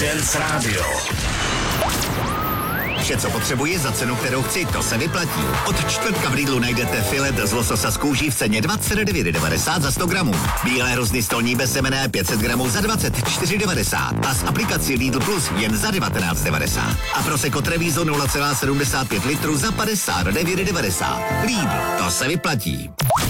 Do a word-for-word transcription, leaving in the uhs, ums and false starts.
Dance Radio. Vše, co potřebuji za cenu, kterou chci, to se vyplatí. Od čtvrtka v Lidlu najdete filet z lososa z kůží v ceně dvacet devět devadesát za sto gramů. Bílé hrozny stolní bezsemenné pět set gramů za dvacet čtyři devadesát a s aplikací Lidl Plus jen za devatenáct devadesát. A Prosecco Treviso nula celá sedmdesát pět litru za padesát devět devadesát. Lidl, to se vyplatí.